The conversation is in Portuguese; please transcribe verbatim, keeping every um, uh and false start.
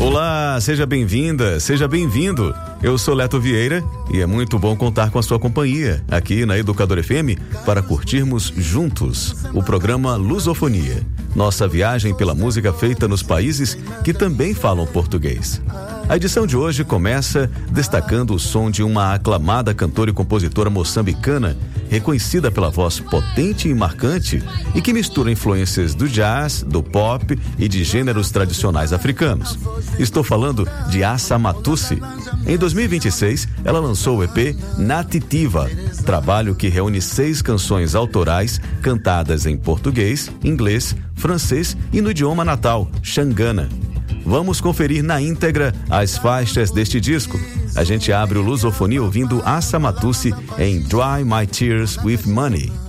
Olá, seja bem-vinda, seja bem-vindo. Eu sou Leto Vieira e é muito bom contar com a sua companhia aqui na Educador F M para curtirmos juntos o programa Lusofonia, nossa viagem pela música feita nos países que também falam português. A edição de hoje começa destacando o som de uma aclamada cantora e compositora moçambicana, reconhecida pela voz potente e marcante e que mistura influências do jazz, do pop e de gêneros tradicionais africanos. Estou falando de Assa Matusi. Em dois mil e vinte e seis, ela lançou o E P Natitiva, trabalho que reúne seis canções autorais cantadas em português, inglês, francês e no idioma natal, Xangana. Vamos conferir na íntegra as faixas deste disco. A gente abre o Lusofonia ouvindo Assa Matusi em Dry My Tears with Money.